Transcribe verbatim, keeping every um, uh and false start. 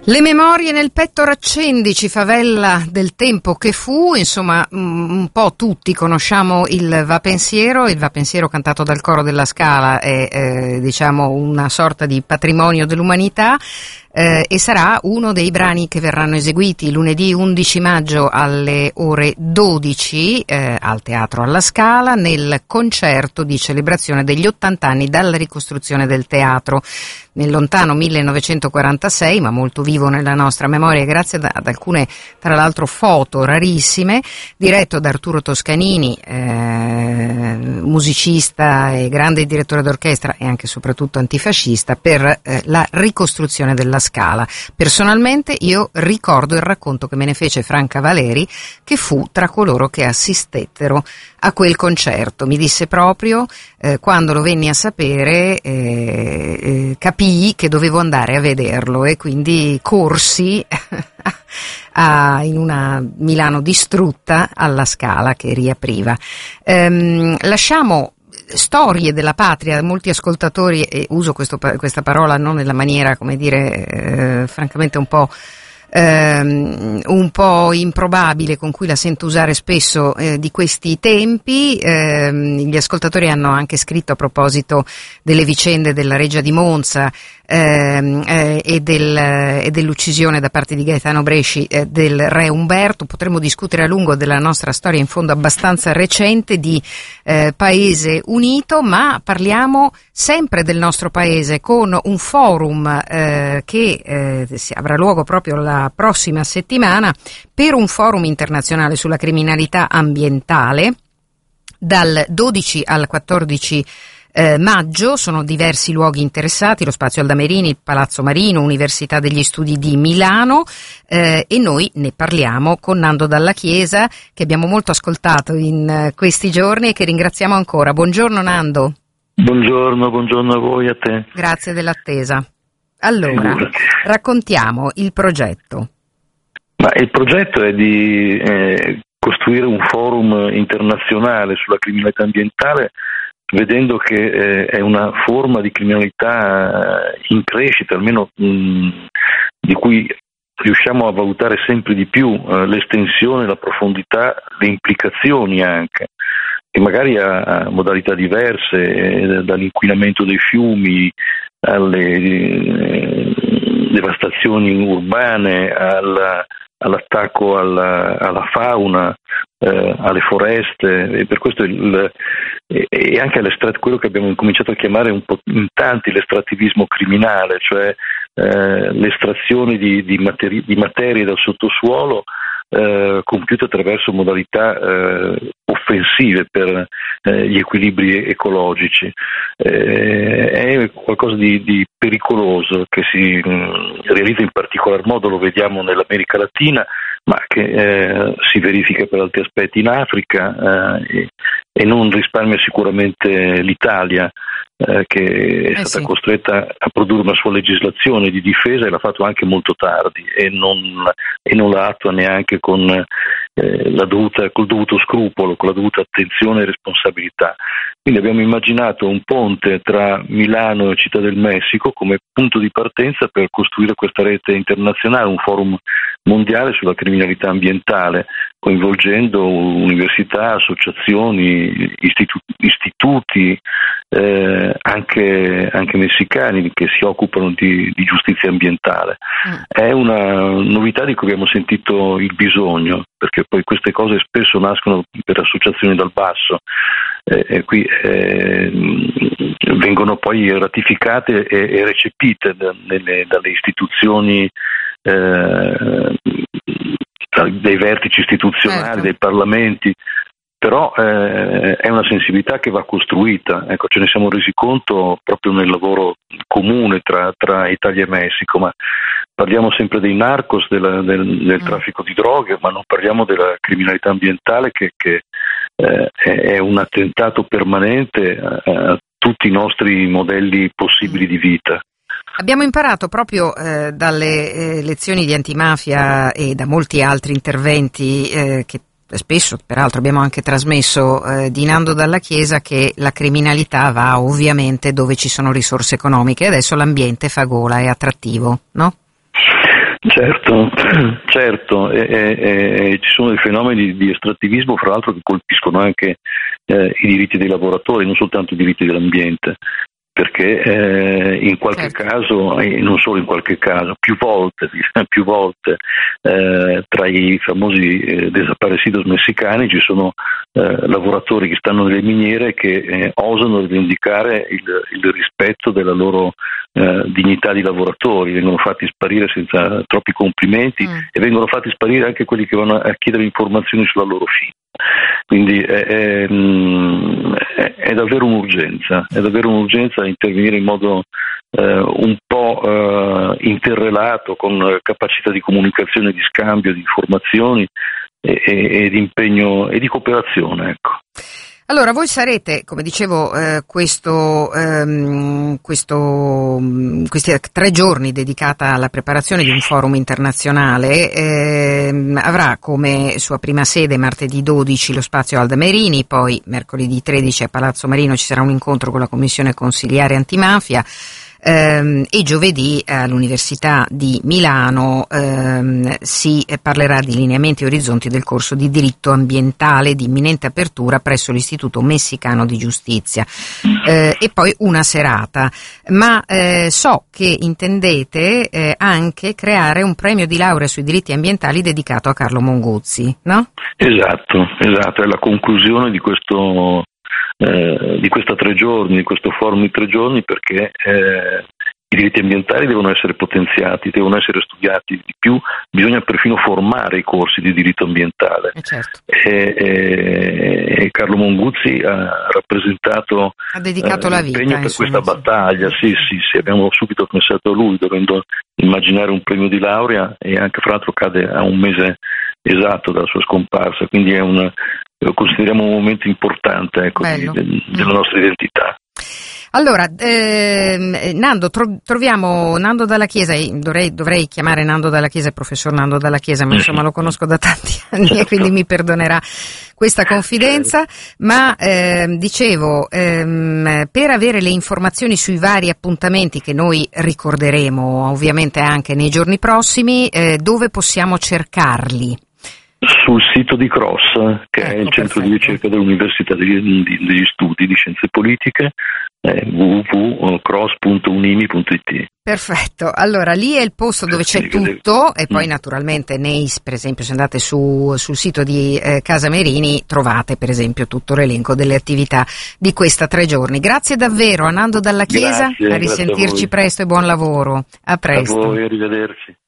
Le memorie nel petto raccendici, favella del tempo che fu, insomma un po' tutti conosciamo il Va Pensiero, il Va Pensiero cantato dal coro della Scala è eh, diciamo una sorta di patrimonio dell'umanità. Eh, e sarà uno dei brani che verranno eseguiti lunedì undici maggio alle ore dodici eh, al Teatro alla Scala nel concerto di celebrazione degli ottanta anni dalla ricostruzione del teatro nel lontano millenovecentoquarantasei, ma molto vivo nella nostra memoria grazie ad, ad alcune tra l'altro foto rarissime, diretto da Arturo Toscanini, eh, musicista e grande direttore d'orchestra e anche e soprattutto antifascista, per eh, la ricostruzione della Scala. Personalmente io ricordo il racconto che me ne fece Franca Valeri, che fu tra coloro che assistettero a quel concerto. Mi disse proprio, eh, quando lo venni a sapere, eh, eh, capii che dovevo andare a vederlo e quindi corsi a, in una Milano distrutta alla Scala che riapriva. Ehm, lasciamo storie della patria, molti ascoltatori, e uso questo, questa parola non nella maniera, come dire, eh, francamente un po' ehm, un po' improbabile con cui la sento usare spesso eh, di questi tempi. Ehm, gli ascoltatori hanno anche scritto a proposito delle vicende della Reggia di Monza ehm, eh, e, del, e dell'uccisione da parte di Gaetano Bresci eh, del re Umberto. Potremmo discutere a lungo della nostra storia, in fondo abbastanza recente, di eh, Paese Unito, ma parliamo sempre del nostro paese con un forum eh, che eh, avrà luogo proprio la prossima settimana, per un forum internazionale sulla criminalità ambientale dal dodici al quattordici Eh, maggio. Sono diversi luoghi interessati: lo Spazio Aldamerini, il Palazzo Marino, Università degli Studi di Milano, eh, e noi ne parliamo con Nando Dalla Chiesa, che abbiamo molto ascoltato in eh, questi giorni e che ringraziamo ancora. Buongiorno Nando. Buongiorno, buongiorno a voi, a te. Grazie dell'attesa. Allora, raccontiamo il progetto. Ma il progetto è di eh, costruire un forum internazionale sulla criminalità ambientale, vedendo che eh, è una forma di criminalità in crescita, almeno mh, di cui riusciamo a valutare sempre di più eh, l'estensione, la profondità, le implicazioni anche, e magari a, a modalità diverse, eh, dall'inquinamento dei fiumi alle eh, devastazioni urbane, alla, all'attacco alla, alla fauna, eh, alle foreste, e per questo il, e anche quello che abbiamo cominciato a chiamare un po' in tanti l'estrattivismo criminale, cioè eh, l'estrazione di, di, materi- di materie dal sottosuolo eh, compiute attraverso modalità eh, offensive per eh, gli equilibri ecologici. Eh, è qualcosa di, di pericoloso che si mh, realizza in particolar modo, lo vediamo nell'America Latina, ma che eh, si verifica per altri aspetti in Africa eh, e, e non risparmia sicuramente l'Italia, eh, che è eh stata sì. costretta a produrre una sua legislazione di difesa, e l'ha fatto anche molto tardi e non, e non la attua neanche con eh, la dovuta, col dovuto scrupolo, con la dovuta attenzione e responsabilità. Quindi abbiamo immaginato un ponte tra Milano e Città del Messico come punto di partenza per costruire questa rete internazionale, un forum mondiale sulla criminalità ambientale, coinvolgendo università, associazioni, istitu- istituti, eh, anche, anche messicani che si occupano di, di giustizia ambientale. Mm. È una novità di cui abbiamo sentito il bisogno, perché poi queste cose spesso nascono per associazioni dal basso, eh, e qui eh, vengono poi ratificate e, e recepite da, nelle, dalle istituzioni, eh, dei vertici istituzionali, certo, dei parlamenti, però eh, è una sensibilità che va costruita. Ecco, ce ne siamo resi conto proprio nel lavoro comune tra, tra Italia e Messico, ma parliamo sempre dei narcos, della, del, del mm. traffico di droghe, ma non parliamo della criminalità ambientale che, che eh, è un attentato permanente a, a tutti i nostri modelli possibili di vita. Abbiamo imparato proprio eh, dalle eh, lezioni di antimafia e da molti altri interventi eh, che spesso peraltro abbiamo anche trasmesso eh, di Nando Dalla Chiesa, che la criminalità va ovviamente dove ci sono risorse economiche. Adesso l'ambiente fa gola, è attrattivo, no? Certo, certo, e, e, e ci sono dei fenomeni di estrattivismo, fra l'altro, che colpiscono anche eh, i diritti dei lavoratori, non soltanto i diritti dell'ambiente, perché eh, in qualche certo. caso, e non solo in qualche caso, più volte, più volte eh, tra i famosi eh, desaparecidos messicani ci sono eh, lavoratori che stanno nelle miniere che eh, osano rivendicare il, il rispetto della loro eh, dignità di lavoratori, vengono fatti sparire senza troppi complimenti mm. e vengono fatti sparire anche quelli che vanno a chiedere informazioni sulla loro fine. Quindi è, è, è, è davvero un'urgenza, è davvero un'urgenza intervenire in modo eh, un po' eh, interrelato, con capacità di comunicazione, di scambio di informazioni e, e, e di impegno e di cooperazione, ecco. Allora, voi sarete, come dicevo, eh, questo, ehm, questo, questi tre giorni dedicata alla preparazione di un forum internazionale, ehm, avrà come sua prima sede martedì dodici lo spazio Alda Merini, poi mercoledì tredici a Palazzo Marino ci sarà un incontro con la Commissione Consiliare Antimafia, ehm, e giovedì all'Università di Milano ehm, si parlerà di lineamenti e orizzonti del corso di diritto ambientale di imminente apertura presso l'Istituto Messicano di Giustizia, eh, e poi una serata. Ma eh, so che intendete eh, anche creare un premio di laurea sui diritti ambientali dedicato a Carlo Monguzzi, no? Esatto, esatto, è la conclusione di questo Eh, di questa tre giorni, di questo forum di tre giorni, perché eh, i diritti ambientali devono essere potenziati, devono essere studiati di più, bisogna perfino formare i corsi di diritto ambientale. Eh certo. e, e, e Carlo Monguzzi ha rappresentato ha dedicato eh, la vita l'impegno per insomma, questa sì. battaglia, sì, sì, sì, abbiamo subito pensato a lui, dovendo immaginare un premio di laurea, e anche fra l'altro cade a un mese esatto dalla sua scomparsa, quindi è un lo consideriamo un momento importante, ecco, di, de, della nostra identità. Allora, ehm, Nando, tro- troviamo Nando Dalla Chiesa, dovrei, dovrei chiamare Nando Dalla Chiesa il professor Nando Dalla Chiesa, ma insomma lo conosco da tanti anni certo. e quindi mi perdonerà questa confidenza, certo. ma ehm, dicevo, ehm, per avere le informazioni sui vari appuntamenti che noi ricorderemo ovviamente anche nei giorni prossimi, eh, dove possiamo cercarli? Sul sito di CROSS, che ecco, è il centro perfetto. di ricerca dell'Università degli, degli Studi di Scienze Politiche, eh, w w w punto cross punto unimi punto i t. Perfetto, allora lì è il posto dove c'è tutto, e poi naturalmente nei, per esempio se andate su, sul sito di eh, Casa Merini trovate per esempio tutto l'elenco delle attività di questa tre giorni. Grazie davvero a Nando Dalla Chiesa, grazie, a risentirci a presto e buon lavoro, a presto. A voi, arrivederci.